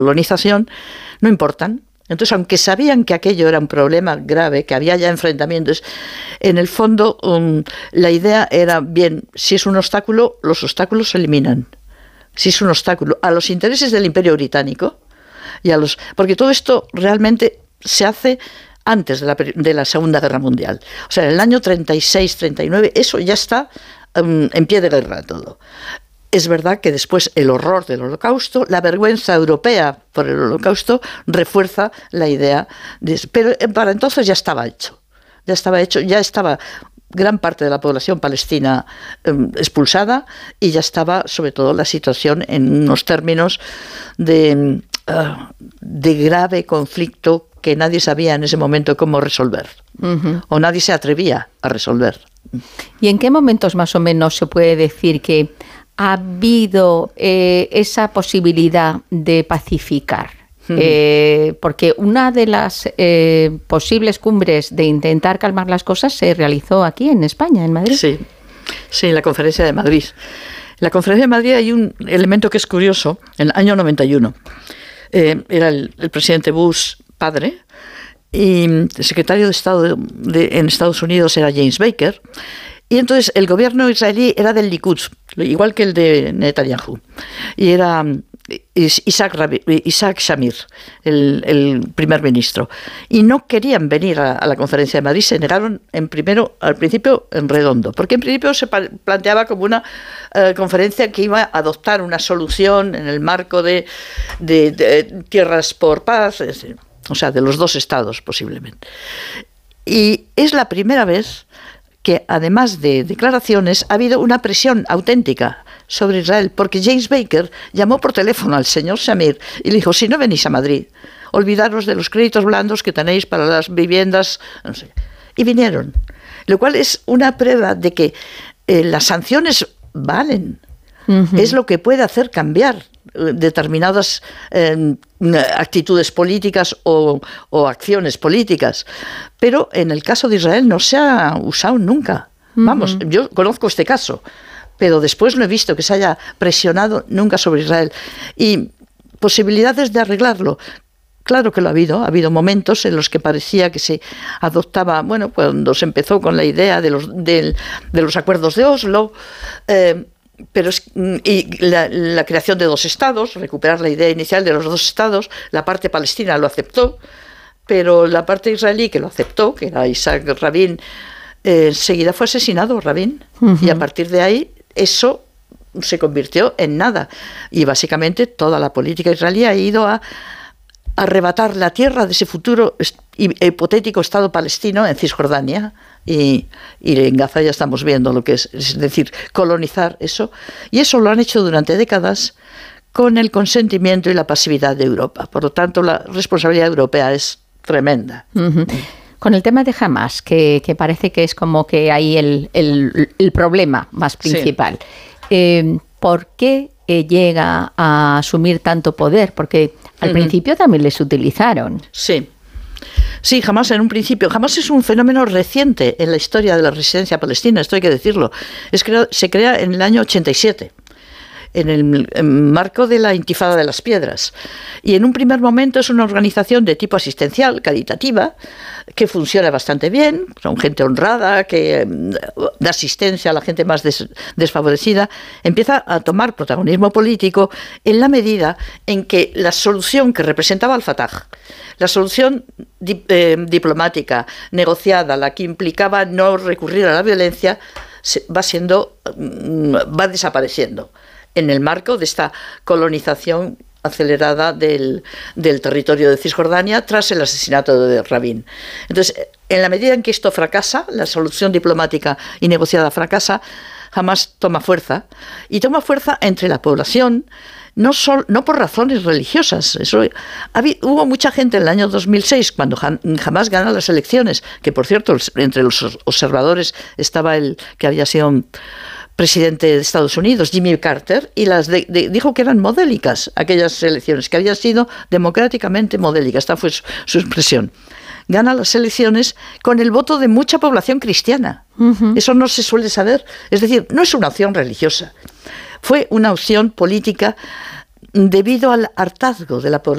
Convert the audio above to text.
colonización, no importan. Entonces, aunque sabían que aquello era un problema grave, que había ya enfrentamientos, en el fondo la idea era, bien, si es un obstáculo, los obstáculos se eliminan. Si es un obstáculo a los intereses del Imperio Británico, porque todo esto realmente se hace antes de la Segunda Guerra Mundial. O sea, en el año 36, 39, eso ya está en pie de guerra todo. Es verdad que después el horror del Holocausto, la vergüenza europea por el Holocausto, refuerza la idea. Pero para entonces ya estaba hecho. Ya estaba gran parte de la población palestina expulsada y ya estaba, sobre todo, la situación en unos términos de grave conflicto que nadie sabía en ese momento cómo resolver. O nadie se atrevía a resolver. ¿Y en qué momentos más o menos se puede decir que ha habido esa posibilidad de pacificar? Porque una de las posibles cumbres de intentar calmar las cosas se realizó aquí en España, en Madrid. Sí, en la Conferencia de Madrid. En la Conferencia de Madrid hay un elemento que es curioso. En el año 91 era el presidente Bush padre, y el secretario de Estado en Estados Unidos era James Baker. Y entonces el gobierno israelí era del Likud, igual que el de Netanyahu. Y era Isaac Shamir, el primer ministro. Y no querían venir a la Conferencia de Madrid, se negaron al principio en redondo, porque en principio se planteaba como una conferencia que iba a adoptar una solución en el marco de tierras por paz, o sea, de los dos estados posiblemente. Y es la primera vez que, además de declaraciones, ha habido una presión auténtica sobre Israel, porque James Baker llamó por teléfono al señor Shamir y le dijo: si no venís a Madrid, olvidaros de los créditos blandos que tenéis para las viviendas, no sé. Y vinieron, lo cual es una prueba de que las sanciones valen. Es lo que puede hacer cambiar determinadas actitudes políticas o acciones políticas. Pero en el caso de Israel no se ha usado nunca. Vamos, yo conozco este caso, pero después no he visto que se haya presionado nunca sobre Israel. Y posibilidades de arreglarlo, claro que lo ha habido momentos en los que parecía que se adoptaba, bueno, cuando se empezó con la idea de los acuerdos de Oslo, pero la creación de dos estados, recuperar la idea inicial de los dos estados. La parte palestina lo aceptó, pero la parte israelí que lo aceptó, que era Isaac Rabin, enseguida fue asesinado Rabin, y a partir de ahí eso se convirtió en nada, y básicamente toda la política israelí ha ido a arrebatar la tierra de ese futuro hipotético Estado palestino en Cisjordania, y en Gaza ya estamos viendo lo que es decir, colonizar eso, y eso lo han hecho durante décadas con el consentimiento y la pasividad de Europa. Por lo tanto, la responsabilidad europea es tremenda. Con el tema de Hamás, que parece que es como que ahí el problema más principal. Sí. ¿Por qué llega a asumir tanto poder? Porque al principio también les utilizaron. Sí, Hamás en un principio. Hamás es un fenómeno reciente en la historia de la resistencia palestina, esto hay que decirlo. Se crea en el año 87. En el marco de la Intifada de las Piedras. Y en un primer momento es una organización de tipo asistencial, caritativa, que funciona bastante bien, son gente honrada, que da asistencia a la gente más desfavorecida. Empieza a tomar protagonismo político en la medida en que la solución que representaba al Fatah, la solución diplomática, negociada, la que implicaba no recurrir a la violencia, va desapareciendo en el marco de esta colonización acelerada del territorio de Cisjordania tras el asesinato de Rabin. Entonces, en la medida en que esto fracasa, la solución diplomática y negociada fracasa, Hamás toma fuerza, y toma fuerza entre la población, no por razones religiosas. Hubo mucha gente en el año 2006, cuando Hamás gana las elecciones, que por cierto, entre los observadores estaba el que había sido presidente de Estados Unidos, Jimmy Carter, y dijo que eran modélicas aquellas elecciones, que habían sido democráticamente modélicas. Esta fue su expresión. Gana las elecciones con el voto de mucha población cristiana. Eso no se suele saber. Es decir, no es una opción religiosa. Fue una opción política debido al hartazgo de la población.